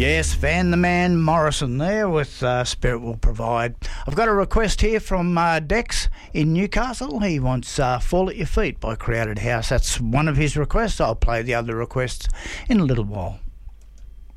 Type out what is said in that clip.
Yes, Van the Man Morrison there with Spirit Will Provide. I've got a request here from Dex in Newcastle. He wants Fall at Your Feet by Crowded House. That's one of his requests. I'll play the other requests in a little while.